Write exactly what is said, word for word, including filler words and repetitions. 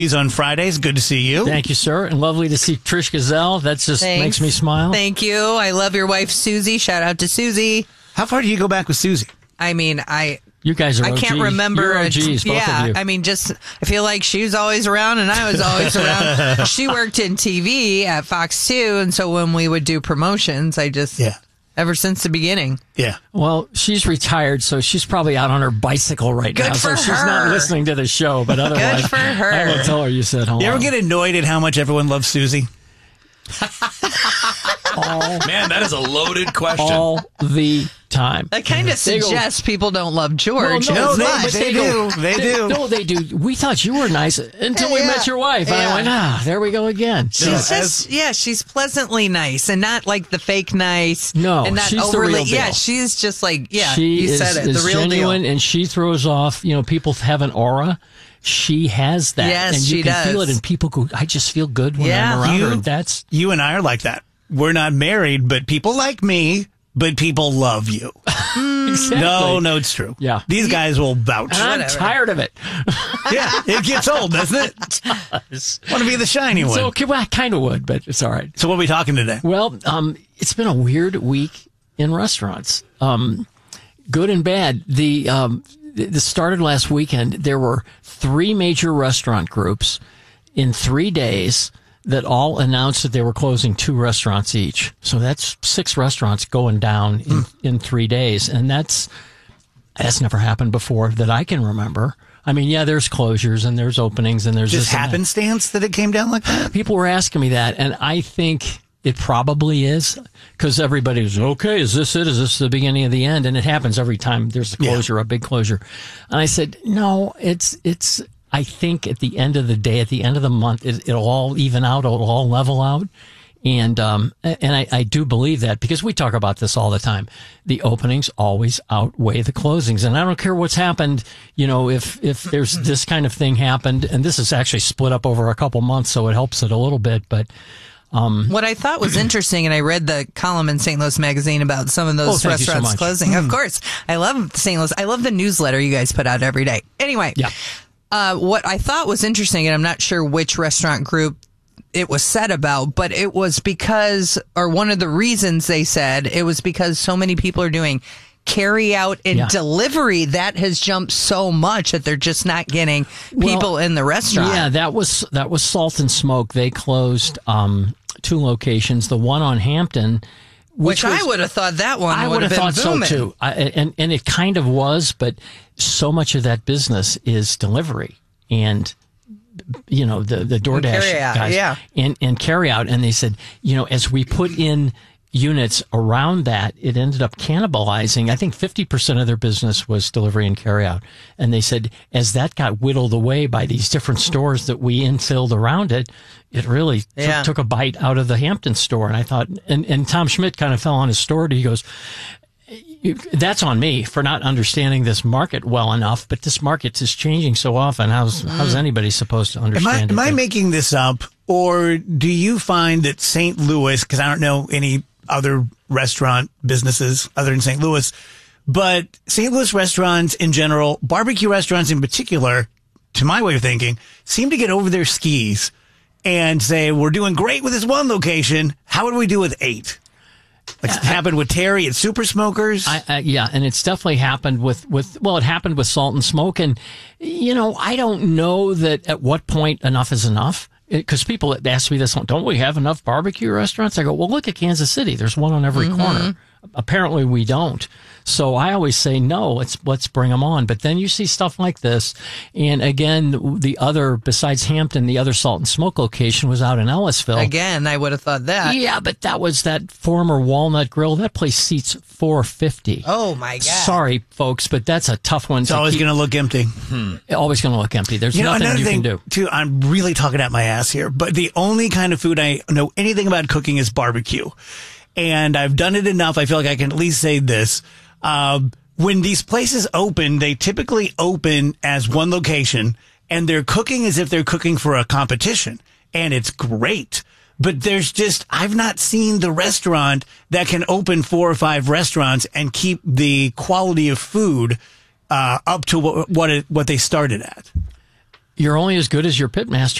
He's on Fridays. Good to see you. Thank you, sir. And lovely to see Trish Gazelle. That just Thanks. makes me smile. Thank you. I love your wife, Susie. Shout out to Susie. How far do you go back with Susie? I mean, I... You guys are I O Gs. can't remember. You're a- O Gs, both yeah, of you. I mean, just I feel like she was always around and I was always around. She worked in T V at Fox two, and so when we would do promotions, I just Yeah. ever since the beginning. Yeah. Well, she's retired, so she's probably out on her bicycle right Good now. for so she's not her. listening to the show, but otherwise, for her. I will tell her you said hello. You ever get annoyed at how much everyone loves Susie? all, Man, that is a loaded question. all the time. That kind of They go- suggests people don't love George. Well, No, no, they, but they, they do. go- They do. No, they do. We thought you were nice until we Yeah. met your wife. And Yeah. I went, ah, there we go again. She's No, just, as- yeah, she's pleasantly nice and not like the fake nice. No, and not she's the overly, real deal. yeah, she's just like, yeah, she you is, said it, is the real genuine, deal. and she throws off. You know, people have an aura. She has that, Yes, and you she can does. feel it. And people go, "I just feel good when Yeah. I'm around You- her." And that's You and I are like that. We're not married, but people like me, but people love you. exactly. No, no, it's true. Yeah. These guys will vouch. And I'm Whatever. tired of it. Yeah, it gets old, doesn't it? Want to be the shiny one. So, So, okay, well, I kind of would, but it's all right. what are we talking today? Well, um, it's been a weird week in restaurants, um, good and bad. The um, th- this started last weekend. There were three major restaurant groups in three days that all announced that they were closing two restaurants each. So that's six restaurants going down in, in three days, and that's that's never happened before that I can remember. I mean, yeah, there's closures and there's openings and there's Just this and that. happenstance that it came down like that? People were asking me that, and I think it probably is, because everybody's, okay, is this it? Is this the beginning of the end? And it happens every time there's a closure, a big closure. And I said, no, it's, it's, I think at the end of the day, at the end of the month, it, it'll all even out, it'll all level out. And, um, and I, I do believe that, because we talk about this all the time. The openings always outweigh the closings. And I don't care what's happened, you know, if, if there's this kind of thing happened, and this is actually split up over a couple months, so it helps it a little bit, but, um, What I thought was interesting, and I read the column in Saint Louis Magazine about some of Oh, those thank you so restaurants much. closing. Of course, I love Saint Louis. I love the newsletter you guys put out every day. Anyway, Yeah. uh, what I thought was interesting, and I'm not sure which restaurant group it was said about, but it was because, or one of the reasons they said, it was because so many people are doing carry out and Yeah. delivery. That has jumped so much that they're just not getting people Well, in the restaurant. Yeah, that was that was Salt and Smoke. They closed um, two locations. The one on Hampton, Which, which, was, I would have thought that one I would would have have been thought booming. so too. I, and and it kind of was, but so much of that business is delivery and, you know, the the DoorDash carry-out, guys yeah. and and carry out. And they said, you know, as we put in units around that, it ended up cannibalizing. I think fifty percent of their business was delivery and carry out. And they said, as that got whittled away by these different stores that we infilled around it, it really Yeah. took, took a bite out of the Hampton store. And I thought, and, and Tom Schmidt kind of fell on his sword. He goes, "You- that's on me for not understanding this market well enough, but this market is changing so often. How's, how's anybody supposed to Am I, understand am it? I making this up, or do you find that Saint Louis, because I don't know any other restaurant businesses other than Saint Louis, but Saint Louis restaurants in general, barbecue restaurants in particular, to my way of thinking, seem to get over their skis and say, we're doing great with this one location. How would we do with eight? Like it happened with Terry at Super Smokers. I, I, yeah, and it's definitely happened with, with, well, it happened with Salt and Smoke. And, you know, I don't know that at what point enough is enough. Because people ask me this, don't we have enough barbecue restaurants? I go, well, look at Kansas City. There's one on every Mm-hmm. corner. Apparently we don't. So I always say, no, let's, let's bring them on. But then you see stuff like this. And again, the other, besides Hampton, the other Salt and Smoke location was out in Ellisville. Again, I would have thought that. Yeah, but that was that former Walnut Grill. That place seats four fifty. Oh my God. Sorry, folks, but that's a tough one. it's to always keep- going to look empty. always going to look empty. There's You know, nothing another you thing, can do. too, I'm really talking out my ass here, but the only kind of food I know anything about cooking is barbecue. And I've done it enough. I feel like I can at least say this. Um, when these places open, they typically open as one location, and they're cooking as if they're cooking for a competition. And it's great. But there's just, I've not seen the restaurant that can open four or five restaurants and keep the quality of food uh, up to what what, it, what they started at. you're only as good as your pitmaster.